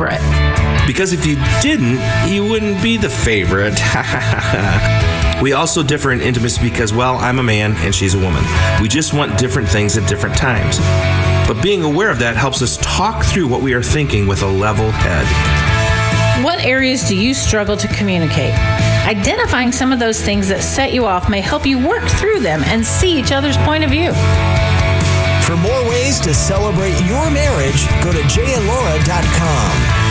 favorite. Because if you didn't, you wouldn't be the favorite. We also differ in intimacy because, well, I'm a man and she's a woman. We just want different things at different times. But being aware of that helps us talk through what we are thinking with a level head. What areas do you struggle to communicate? Identifying some of those things that set you off may help you work through them and see each other's point of view. For more ways to celebrate your marriage, go to jayandlaura.com.